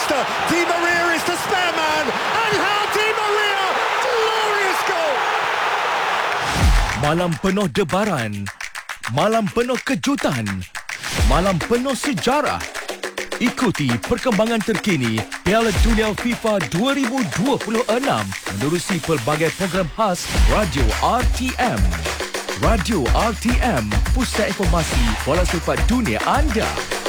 Manchester. Di Maria is the spare man. Angel Di Maria. Glorious goal. Malam penuh debaran, malam penuh kejutan, malam penuh sejarah. Ikuti perkembangan terkini Piala Dunia FIFA 2026 menerusi pelbagai program khas Radio RTM. Radio RTM, pusat informasi bola sepak dunia anda.